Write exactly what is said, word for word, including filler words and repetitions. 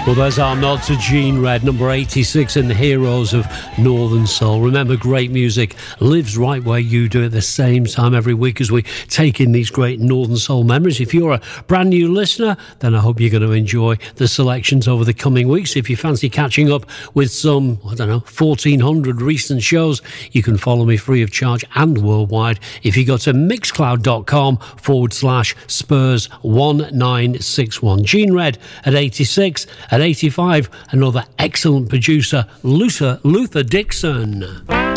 Well, there's our nod to Gene Red, number eighty-six in the Heroes of Northern Soul. Remember, great music lives right where you do at the same time every week as we take in these great Northern Soul memories. If you're a brand new listener, then I hope you're going to enjoy the selections over the coming weeks. If you fancy catching up with some, I don't know, fourteen hundred recent shows, you can follow me free of charge and worldwide if you go to mixcloud.com forward slash Spurs one nine six one. Gene Red at eighty-six. At eighty-five, another excellent producer, Luther, Luther Dixon.